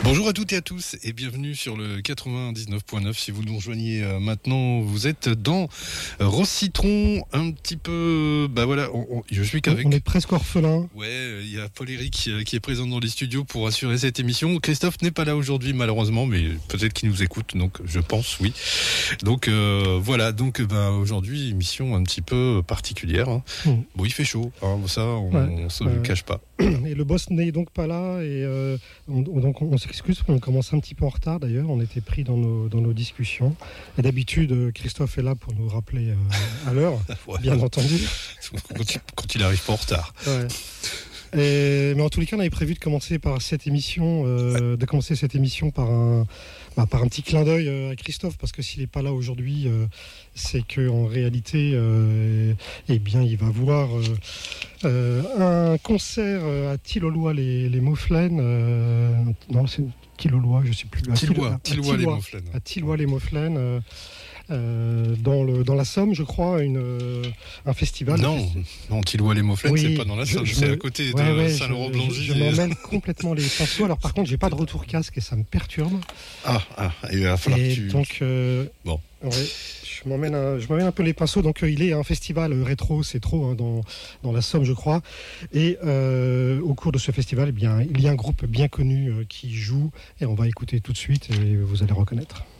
Bonjour à toutes et à tous et bienvenue sur le 99.9. Si vous nous rejoignez maintenant, vous êtes dans Rose-Citron, un petit peu... Bah voilà, je suis qu'avec... On est presque orphelin. Ouais, il y a Paul-Éric qui est présent dans les studios pour assurer cette émission. Christophe n'est pas là aujourd'hui malheureusement, mais peut-être qu'il nous écoute, donc je pense, oui. Donc voilà, donc aujourd'hui, émission un petit peu particulière. Hein. Bon, il fait chaud, hein, ça on se le cache pas. Et le boss n'est donc pas là et donc on s'excuse, on commence un petit peu en retard d'ailleurs, on était pris dans nos discussions. Et d'habitude, Christophe est là pour nous rappeler à l'heure, ouais. Bien entendu. Quand il arrive pas en retard. Ouais. Mais en tous les cas, on avait prévu de commencer cette émission par un petit clin d'œil à Christophe, parce que s'il n'est pas là aujourd'hui, c'est qu'en réalité, il va voir un concert à Tilloloy les Mauflaines. Non, c'est Tilloloy, je ne sais plus. Tilloloy les Mauflaines. À Tilloloy les Mauflaines. Dans la Somme, je crois, un festival. Non, Tilloloy les Mauflaines, oui, c'est pas dans la Somme, c'est à côté de Saint-Laurent-Blangy. Je m'emmène complètement les pinceaux. Alors par contre, j'ai pas de retour casque et ça me perturbe. Il va falloir que tu... Donc, bon. Ouais, je m'emmène un peu les pinceaux. Donc il est un festival rétro, c'est trop, hein, dans la Somme, je crois. Et au cours de ce festival, il y a un groupe bien connu qui joue. Et on va écouter tout de suite et vous allez reconnaître.